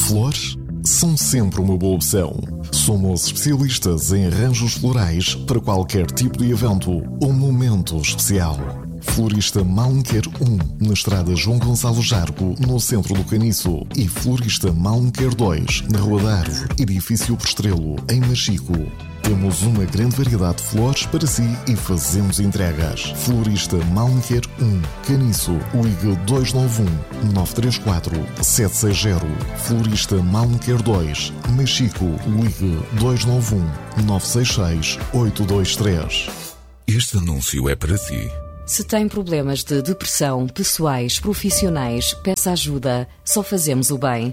Flores são sempre uma boa opção. Somos especialistas em arranjos florais para qualquer tipo de evento ou momento especial. Florista Malmequer 1, na estrada João Gonçalo Jargo, no centro do Caniço. E Florista Malmequer 2, na Rua da Árvore, edifício Prestrelo, em Machico. Temos uma grande variedade de flores para si e fazemos entregas. Florista Malmequer 1, Caniço, ligue 291-934-760. Florista Malmequer 2, Machico, ligue 291-966-823. Este anúncio é para si. Se tem problemas de depressão, pessoais, profissionais, peça ajuda. Só fazemos o bem.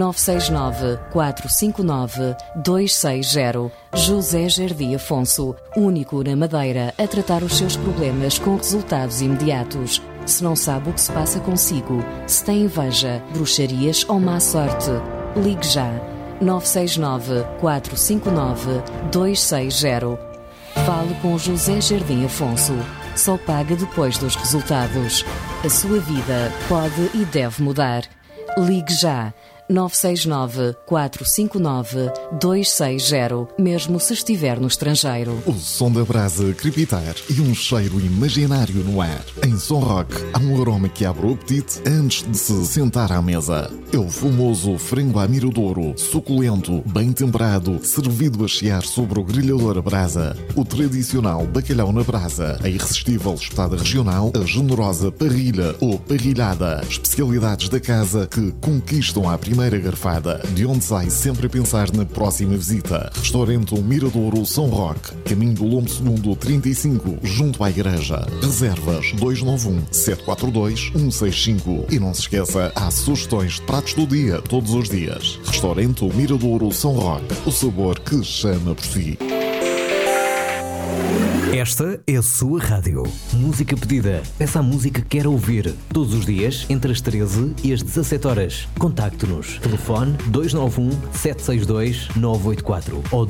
969-459-260. José Jardim Afonso, único na Madeira a tratar os seus problemas com resultados imediatos. Se não sabe o que se passa consigo, se tem inveja, bruxarias ou má sorte, ligue já. 969-459-260. Fale com José Jardim Afonso. Só paga depois dos resultados. A sua vida pode e deve mudar. Ligue já. 969-459-260, mesmo se estiver no estrangeiro. O som da brasa crepitar e um cheiro imaginário no ar. Em Som Rock há um aroma que abre o apetite antes de se sentar à mesa. É o famoso frango à miradouro, suculento, bem temperado, servido a chiar sobre o grelhador a brasa. O tradicional bacalhau na brasa, a irresistível espetada regional, a generosa parrilha ou parrilhada. Especialidades da casa que conquistam à primeira garfada, de onde sai sempre a pensar na próxima visita. Restaurante Miradouro São Roque, caminho do Lombo Segundo 35, junto à igreja. Reservas 291-742-165. E não se esqueça, há sugestões de pratos do dia, todos os dias. Restaurante Miradouro São Roque, o sabor que chama por si. Esta é a sua rádio. Música pedida. Peça a música que quer ouvir. Todos os dias, entre as 13 e as 17 horas. Contacte-nos. Telefone 291-762-984 ou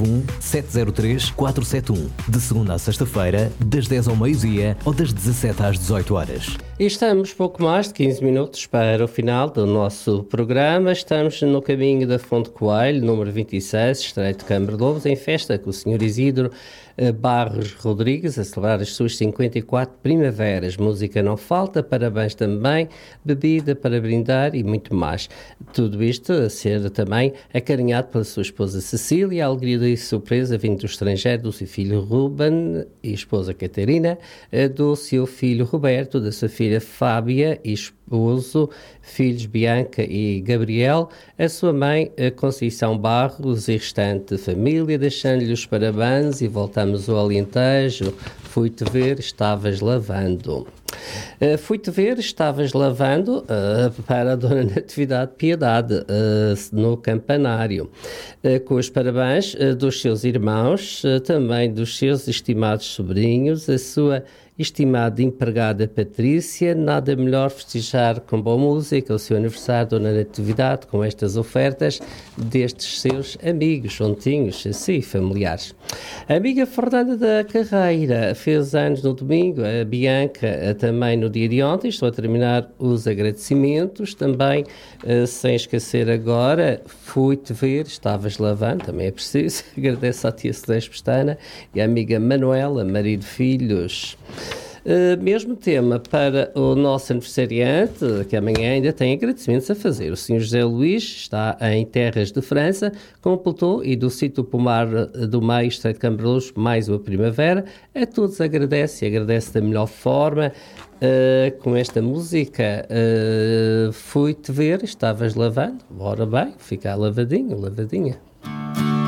291-703-471. De segunda à sexta-feira, das 10 ao meio-dia ou das 17 às 18 horas. E estamos pouco mais de 15 minutos para o final do nosso programa. Estamos no caminho da Fonte Coelho, número 26, Estreito de Câmara de Lobos, em festa com o Sr. Isidro Barros Rodrigues, a celebrar as suas 54 primaveras. Música não falta, parabéns também, bebida para brindar e muito mais. Tudo isto a ser também acarinhado pela sua esposa Cecília, a alegria e surpresa vindo do estrangeiro do seu filho Ruben e esposa Catarina, do seu filho Roberto, da sua filha Fábia e esposo, filhos Bianca e Gabriel, a sua mãe a Conceição Barros e restante família, deixando-lhe os parabéns. E voltamos ao Alentejo. Fui-te ver, estavas lavando. Fui-te ver, estavas lavando para a Dona Natividade Piedade, no Campanário, com os parabéns dos seus irmãos, também dos seus estimados sobrinhos, a sua estimada empregada Patrícia. Nada melhor festejar com boa música o seu aniversário, Dona Natividade, com estas ofertas destes seus amigos, juntinhos, assim, familiares. A amiga Fernanda da Carreira fez anos no domingo, a Bianca também no dia de ontem. Estou a terminar os agradecimentos, também sem esquecer agora, fui-te ver, estavas lavando, também é preciso. Agradeço à tia Celeste Pestana e à amiga Manuela, marido, filhos. Mesmo tema para o nosso aniversariante, que amanhã ainda tem agradecimentos a fazer. O Sr. José Luís está em terras de França, completou, e do sítio Pomar do Meio, Estreito de Câmara de Lobos, mais uma primavera. A todos agradece, e agradece da melhor forma, com esta música. Fui-te ver, estavas lavando. Ora bem, ficar lavadinho, lavadinha.